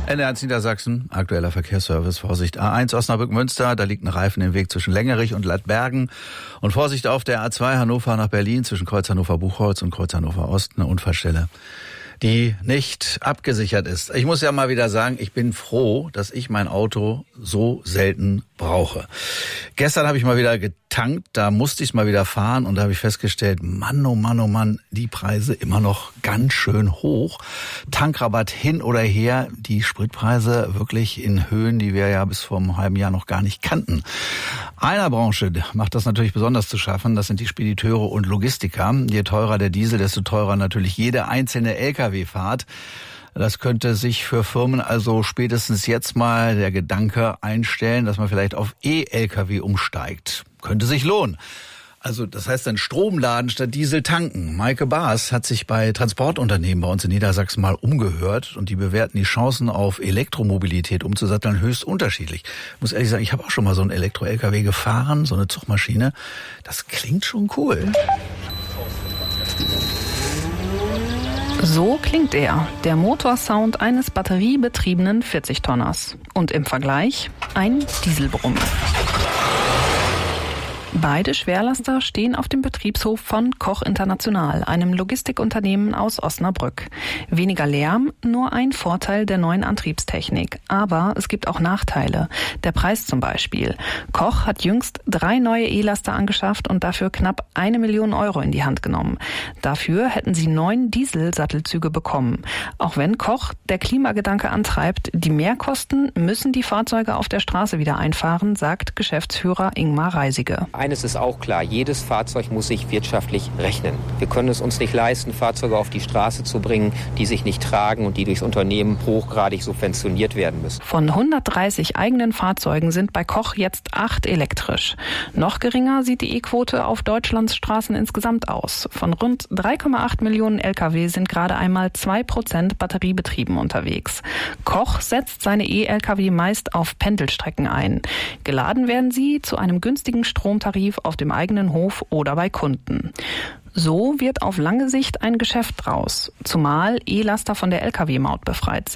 NDR1 Niedersachsen, aktueller Verkehrsservice. Vorsicht, A1 Osnabrück-Münster, da liegt ein Reifen im Weg zwischen Längerich und Ladbergen. Und Vorsicht auf der A2 Hannover nach Berlin zwischen Kreuz Hannover-Buchholz und Kreuz Hannover-Ost, eine Unfallstelle, die nicht abgesichert ist. Ich muss ja mal wieder sagen, ich bin froh, dass ich mein Auto so selten brauche. Gestern habe ich mal wieder getankt, da musste ich mal wieder fahren und da habe ich festgestellt, Mann, oh Mann, oh Mann, die Preise immer noch ganz schön hoch. Tankrabatt hin oder her, die Spritpreise wirklich in Höhen, die wir ja bis vor einem halben Jahr noch gar nicht kannten. Einer Branche macht das natürlich besonders zu schaffen, das sind die Spediteure und Logistiker. Je teurer der Diesel, desto teurer natürlich jede einzelne Lkw-Fahrt. Das könnte sich für Firmen also spätestens jetzt mal der Gedanke einstellen, dass man vielleicht auf E-Lkw umsteigt. Könnte sich lohnen. Also das heißt dann Strom laden statt Diesel tanken. Maike Baas hat sich bei Transportunternehmen bei uns in Niedersachsen mal umgehört und die bewerten die Chancen auf Elektromobilität umzusatteln höchst unterschiedlich. Ich muss ehrlich sagen, ich habe auch schon mal so einen Elektro-Lkw gefahren, so eine Zugmaschine. Das klingt schon cool. So klingt er, der Motorsound eines batteriebetriebenen 40-Tonners. Und im Vergleich ein Dieselbrummen. Beide Schwerlaster stehen auf dem Betriebshof von Koch International, einem Logistikunternehmen aus Osnabrück. Weniger Lärm, nur ein Vorteil der neuen Antriebstechnik. Aber es gibt auch Nachteile. Der Preis zum Beispiel. Koch hat jüngst 3 neue E-Laster angeschafft und dafür knapp 1 Million Euro in die Hand genommen. Dafür hätten sie 9 Dieselsattelzüge bekommen. Auch wenn Koch der Klimagedanke antreibt, die Mehrkosten müssen die Fahrzeuge auf der Straße wieder einfahren, sagt Geschäftsführer Ingmar Reisige. Eines ist auch klar, jedes Fahrzeug muss sich wirtschaftlich rechnen. Wir können es uns nicht leisten, Fahrzeuge auf die Straße zu bringen, die sich nicht tragen und die durchs Unternehmen hochgradig subventioniert werden müssen. Von 130 eigenen Fahrzeugen sind bei Koch jetzt 8 elektrisch. Noch geringer sieht die E-Quote auf Deutschlands Straßen insgesamt aus. Von rund 3,8 Millionen Lkw sind gerade einmal 2% batteriebetrieben unterwegs. Koch setzt seine E-Lkw meist auf Pendelstrecken ein. Geladen werden sie zu einem günstigen Stromtarif auf dem eigenen Hof oder bei Kunden. So wird auf lange Sicht ein Geschäft draus, zumal E-Laster von der Lkw-Maut befreit sind.